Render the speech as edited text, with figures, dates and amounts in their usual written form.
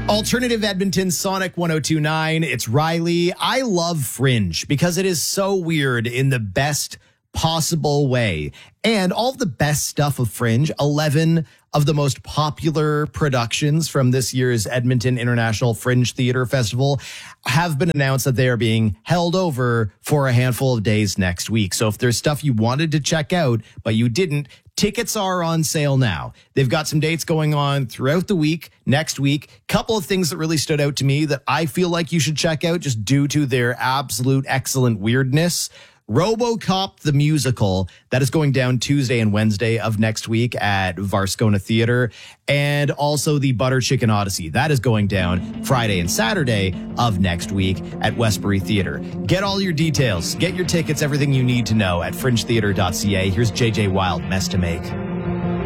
Alternative Edmonton, Sonic 102.9. It's Riley. I love Fringe because it is so weird in the best possible way. And all of the best stuff of Fringe, 11 of the most popular productions from this year's Edmonton International Fringe Theatre Festival have been announced that they are being held over for a handful of days next week. So if there's stuff you wanted to check out, but you didn't, tickets are on sale now. They've got some dates going on throughout the week, next week. Couple of things that really stood out to me that I feel like you should check out just due to their absolute excellent weirdness. RoboCop the musical, that is going down Tuesday and Wednesday of next week at Varscona Theatre, and also the Butter Chicken Odyssey, that is going down Friday and Saturday of next week at Westbury Theatre. Get all your details, get your tickets, everything you need to know at fringetheatre.ca. Here's JJ Wild, Mess to Make.